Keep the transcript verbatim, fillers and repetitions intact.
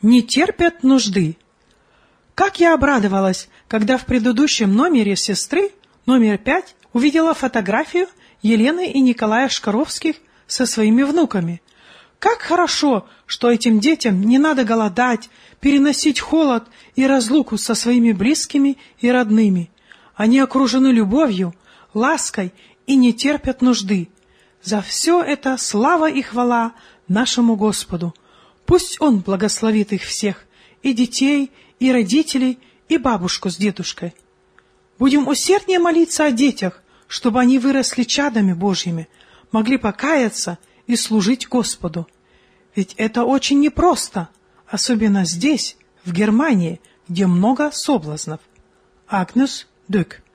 не терпят нужды. Как я обрадовалась, когда в предыдущем номере «Сестры», номер пять, увидела фотографию Елены и Николая Шкаровских со своими внуками. Как хорошо, что этим детям не надо голодать, переносить холод и разлуку со своими близкими и родными. Они окружены любовью, лаской и не терпят нужды. За все это слава и хвала нашему Господу. Пусть Он благословит их всех, и детей, и родителей, и бабушку с дедушкой. Будем усерднее молиться о детях, чтобы они выросли чадами Божьими, могли покаяться и служить Господу. Ведь это очень непросто, особенно здесь, в Германии, где много соблазнов. Агнес Дök.